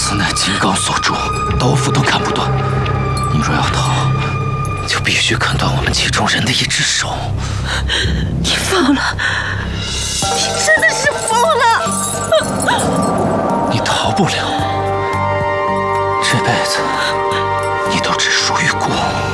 此乃金刚所铸，刀斧都砍不断。你若要逃，就必须砍断我们其中人的一只手。 你疯了！你真的是疯了！ 你逃不了，这辈子你都只属于国。